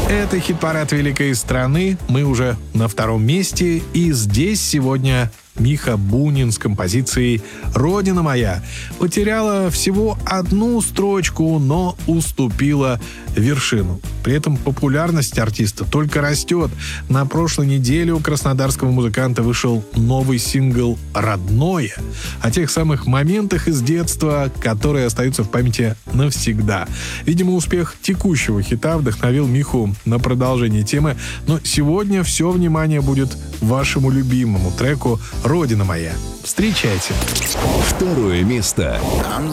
Это хит-парад великой страны. Мы уже на втором месте. И здесь сегодня Миха Бунин с композицией «Родина моя». Потеряла всего одну строчку, но уступила вершину. При этом популярность артиста только растет. На прошлой неделе у краснодарского музыканта вышел новый сингл «Родное». О тех самых моментах из детства, которые остаются в памяти навсегда. Видимо, успех текущего хита вдохновил Миху на продолжение темы. Но сегодня все внимание будет вашему любимому треку «Родина моя». Встречайте. Второе место. Там